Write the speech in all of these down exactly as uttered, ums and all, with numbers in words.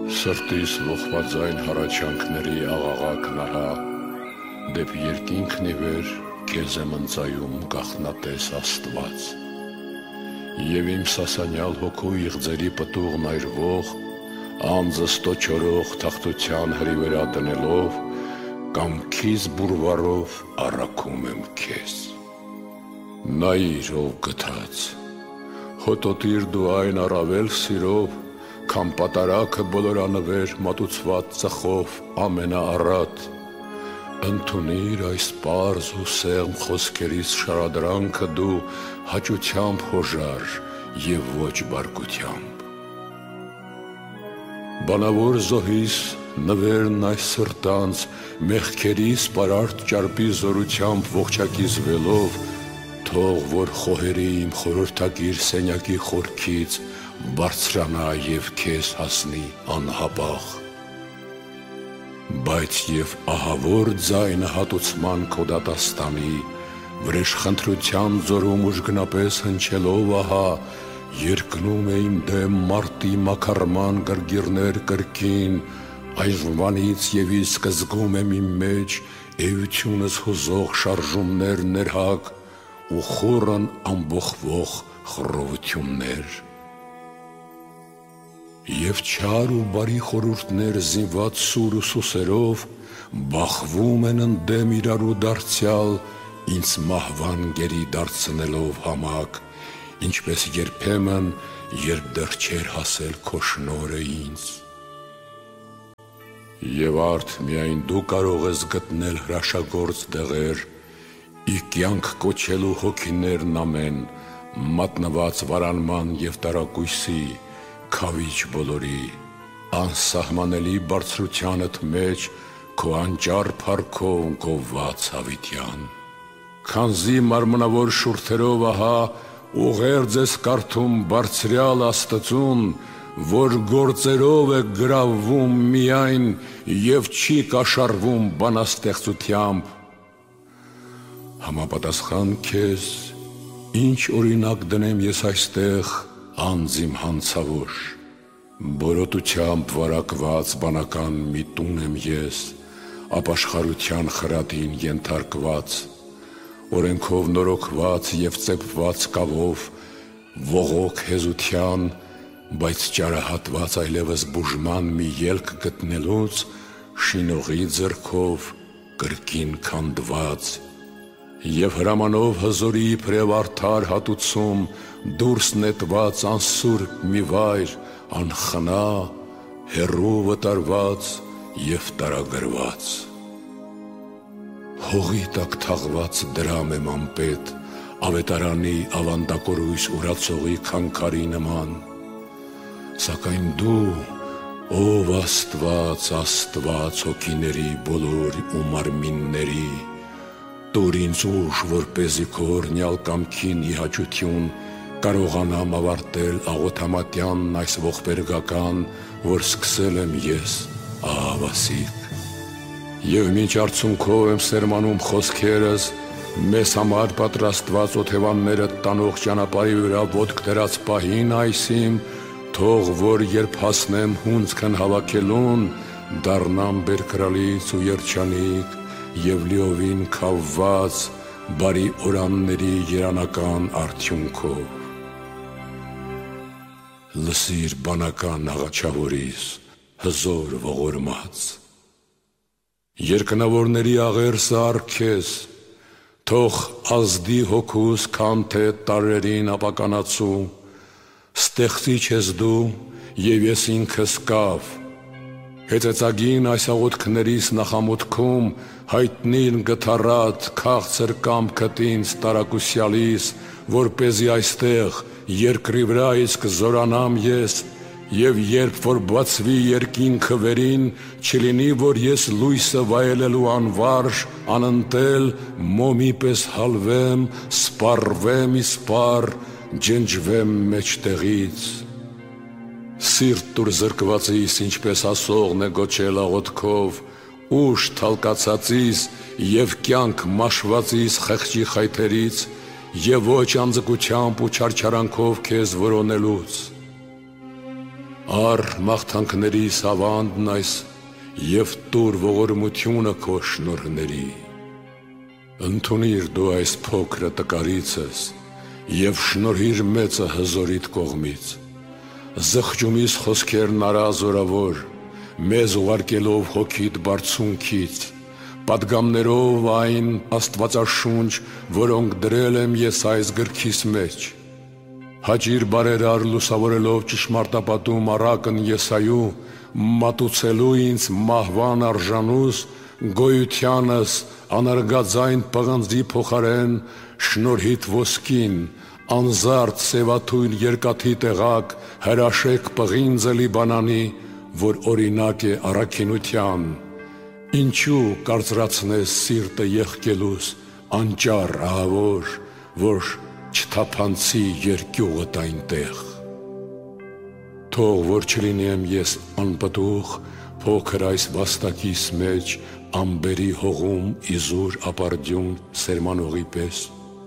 Սրտիս լողվածային հառաչանքների աղաղակ նահա, դեպ երկինքն ի վեր քեզ եմ ընծայում գաղտնատես Աստված։ Եվ իմ սասանյալ հոգու իղձերի պտուղն այրվող, անձս տոչորող թախտության հրիվերա դնելով, կամքիս բուրվարով առաքում եմ քեզ։ Նայիր ով գթած, հոտոտիր դու այն առավել սիրով, քան պատարագը բոլորանվեր մատուցված ծխով ամենաառատ, ընդունիր այս պարզ ու սեղմ խոսքերիս շարադրանքը դու հաճությամբ հոժար և ոչ բարկությամբ։ Բանավոր զոհիս նվերն այս սրտանց մեղքերիս պարարտ ճարպի զորությամբ ողջակիզվելով, թող որ խոհերի իմ խորհրդակիր սենյակի խորքից բարձրանա և քեզ հասնի անհապաղ։ Բայց և ահավոր ձայնը հատուցման քո դատաստանի, վրեժխնդրության ձորում ուժգնապես հնչելով ահա, երկնում է իմ դեմ մարտի մաքարման գրգիռներ կրկին, այժմվանից և իսկ զգում եմ իմ մեջ էությունս հուզող շարժումներ ներհակ ու խուռն ամբոխվող խռովություններ։ Եվ չար ու բարի խորհուրդներ զինված սուր ու սուսերով բախվում են ընդդեմ իրարու դարձյալ, ինձ մահվան գերի դարձնելով համակ, ինչպես երբեմն, երբ դեռ չէր հասել քո շնորհը ինձ։ Եվ արդ միայն դու կարող ես գտնել հրաշագործ դեղեր, ի կյանք կոչելու հոգիներն ամեն, մատնված վարանման և տարակույսի, քավիչ բոլորի, անսահմանելի բարձրությանդ մեջ քո անճար փառքով գովված հավիտյան։ Քանզի մարմնավոր շուրթերով ահա ուղերձ ես կարդում բարձրյալ Աստծուն, որ գործերով է գրավվում միայն և չի կաշառվում բանաստեղծությամբ։ Համապատասխան քեզ, ինչ օրինակ դնեմ ես այստեղ անձ իմ հանցավոր, բորոտությամբ վարակված բանական մի տուն եմ ես, ապաշխարության խրատին ենթարկված, օրենքով նորոգված և ծեփված կավով, ողոք հեզության, բայց ճարահատված այլևս բուժման մի ելք գտնելուց, շինողի ձեռքով կրկին քանդված, և հրամանով հզորի իբրև արդար հատուցում դուրս նետված անսուրբ մի վայր, անխնա, հեռու վտարված և տարագրված։ Հողի տակ թաղված դրամ եմ անպետ, ավետարանի ավանդակորույս ուրացողի քանքարի նման, սակայն դու, ով Աստված, Աստված հոգիների բոլոր ու մարմինների, տուր ինձ ուժ, որպեսզի քո օրհնյալ կամքին ի հաճություն կարողանամ ավարտել աղոթամատյանն այս ողբերգական, որ սկսել եմ ես, ահավասիկ։ Եվ մինչ արցունքով եմ սերմանում խոսքերս, մեզ համար պատրաստված օթևանները տանող ճանապարհի վրա ոտք դրած պահին այսիմ, թող որ երբ հասնեմ հունձքն հավաքելուն, դառնամ բերկրալից ու երջանիկ և լիովին քավված բարի օրանների երանական արդյունքով։ Լսիր բանական աղաչավորիս, հզոր ողորմած, երկնավորների աղերսը առ-քեզ, թող ազդի հոգուս քան թե տարրերին ապականացու, ստեղծիչ ես դու և ես ինքս կավ, հեծեծագին այս աղոթքներիս նախամուտքում հայտնիր գթառատ քաղցր կամքդ ինձ տարակուսյալիս, որպեսզի այստեղ երկրի վրա իսկ զորանամ ես, և երբ որ բացվի երկինքը վերին, չլինի, որ ես լույսը վայելելու անվարժ, անընտել, մոմի պես հալվեմ, սպառվեմ ի սպառ, ջնջվեմ մեջտեղից։ Սիրտ տուր զրկվածիս, ինչպես ասողն է գոչել աղոթքով, ուժ թալկացածիս և կյանք մաշվածիս խեղճի խայթերից և ոչ անձկությամբ ու չարչարանքով քեզ որոնելուց։ Առ մաղթանքներիս ավանդն այս և տուր ողորմությունը քո շնորհների։ Ընդունիր դու այս փոքրը տկարիցս և շնորհիր մեծը հզորիդ կողմից։ Զղջումիս խոսքերն արա զորավոր, մեզ ուղարկելով հոգիդ բարձունքից, պատգամներով այն աստվածաշունչ, որոնք դրել եմ ես այս գրքիս մեջ։ Հաճիր բարերար լուսավորելով ճշմարտապատում առակն Եսայու, մատուցելու ինձ մահվան արժանուս, գոյությանս անարգաձայն պղնձի փոխարեն շնորհիդ ոսկին, անզարդ սևաթույն երկաթի տեղակ հրաշեք պղինձը Լիբանանի, որ օրինակ է առաքինության։ Ինչու կարծրացնես սիրտը եղկելուս անճար ահավոր, որ չթափանցի երկյուղդ այնտեղ։ Թող որ չլինեմ ես անպտուղ, փոքր այս վաստակիս մեջ ամբերի հողում իզուր ապարդյուն սերմանողի պես։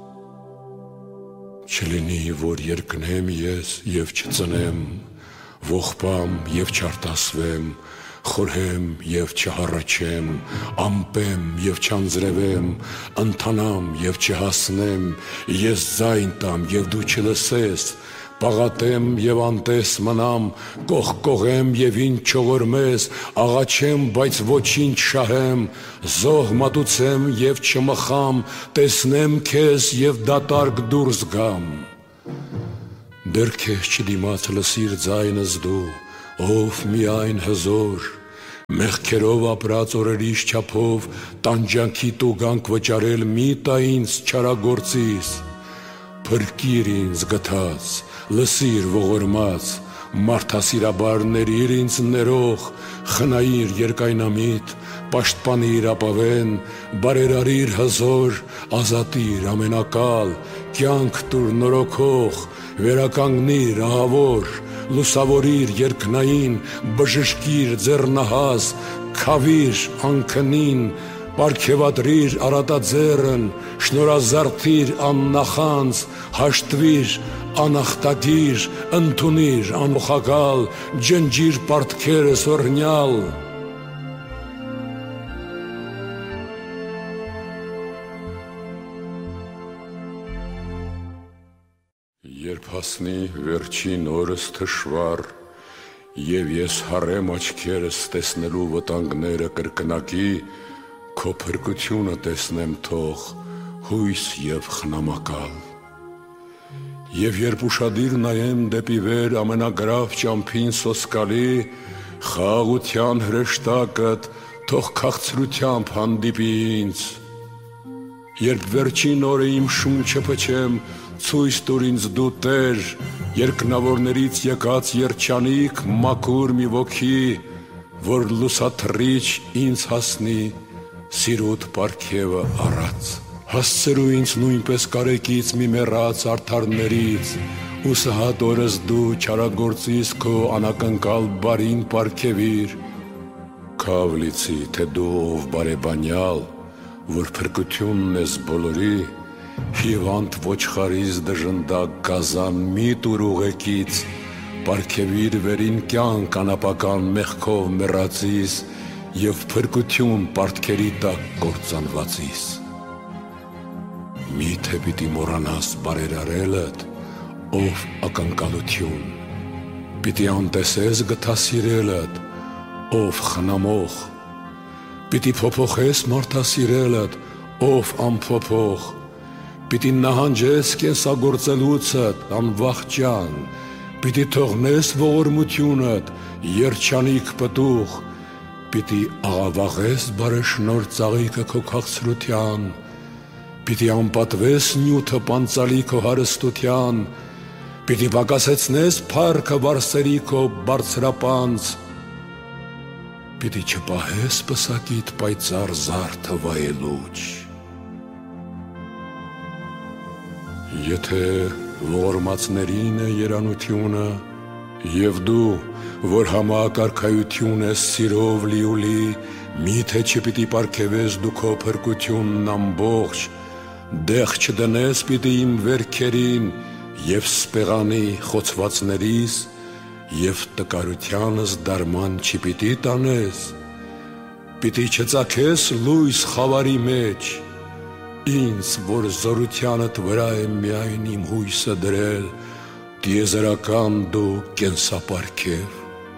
Չլինի, որ երկնեմ ես և չծնեմ, ողբամ և չարտասվեմ, խորհեմ և չհառաչեմ, ամպեմ և չանձրևեմ, ընթանամ և չհասնեմ, ես ձայն տամ և դու չլսես, պաղատեմ և անտես մնամ, կողկողեմ և ինձ չողորմես, աղաչեմ, բայց ոչինչ շահեմ, զոհ մատուցեմ և չմխամ, տեսնեմ քեզ և դատարկ դուրս գամ։ Դեռ քեզ չդիմաց լսիր ձայնս դու, ով միայն հզոր, մեղքերով ապրած օրերիս չափով տանջանքի տուգանք վճարել մի տա ինձ չարագործիս։ Փրկիր ինձ գթած, լսիր ողորմած, մարդասիրաբար ներիր ինձ ներող, խնայիր երկայնամիտ, պաշտպանիր ապավեն, բարերարիր հզոր, ազատիր ամենակալ, կյանք տուր նորոգող, վերականգնիր ահավոր, լուսավորիր երկնային, բժշկիր ձեռնահաս, քավիր անքնին, պարգևատրիր արատաձեռն, շնորհազարդիր աննախանձ, հաշտվիր անախտագիր, ընդունիր անոխակալ, ջնջիր պարտքերս օրհնյալ։ Երբ հասնի վերջին օրս թշվառ, և ես հառեմ աչքերս տեսնելու վտանգները կրկնակի, քո փրկությունը տեսնեմ թող հույս և խնամակալ։ Եվ երբ ուշադիր նայեմ դեպի վեր ամենագրավ ճամփին սոսկալի, խաղաղության հրեշտակդ թող քաղցրությամբ հանդիպի ինձ։ Երբ վերջին օրը իմ շունչը փչեմ, ցույց տուր ինձ դու Տեր, երկնավորներից եկած երջանիկ մաքուր մի ոգի, որ լուսաթռիչ ինձ հասնի սիրուդ պարգևը առած։ Հասցրու ինձ նույնպես կարեկից մի մեռած արդարներից, ու սհատ օրս դու չարագործիս քո անակնկալ բարին պարգևիր։ Քավ լիցի, թե դու ով բարեբանյալ, որ փրկությունն ես բոլորի, հիվանդ ոչխարից դժնդակ գազան մի տուր ուղեկից, պարգևիր վերին կյանք անապական մեղքով մեռածիս և փրկություն պարտքերի տակ կործանվածիս։ Միթե պիտի մոռանաս բարերարելդ, ով ակնկալություն, պիտի անտեսես գթասիրելդ, ով խնամող, պիտի փոփոխես մարդասիրելդ, ով անփոփոխ, պիտի նահանջես կենսագործելուցդ անվախճան, պիտի թողնես ողորմությունդ երջանիկ պտուղ, պիտի աղավաղես բարեշնոր ծաղիկը քո քաղցրության, պիտի անպատվես նյութը պանծալի քո հարստության, պիտի պակասեցնես փառքը վարսերի քո բարձրապանծ, պիտի չպահես պսակիդ պայծառ զարդը վայելուչ։ Եթե ողորմածներին է երանությունը, և դու, որ համակարգայություն ես սիրով լիուլի, միթե չպիտի պարգևես դու քո փրկությունն ամբողջ, դեղ չդնես պիտի իմ վերքերին և սպեղանի խոցվածներիս, և տկարությանս դարման չպիտի տանես, պիտի չծագես լույս խավարի մեջ, ինձ, որ զորությանդ վրա է միայն իմ հույսը դրել, տիեզերական դու կենսապարգև։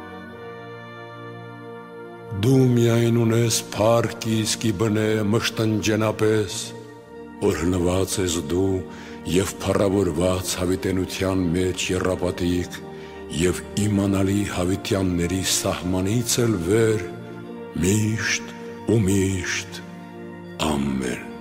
Դու միայն ունես փառք իսկի բնե մշտնջենապես, օրհնված ես դու և փառավորված հավիտենության մեջ եռապատիկ և իմանալի հավիտյանների սահմանից էլ վեր, միշտ ու միշտ, ամեն։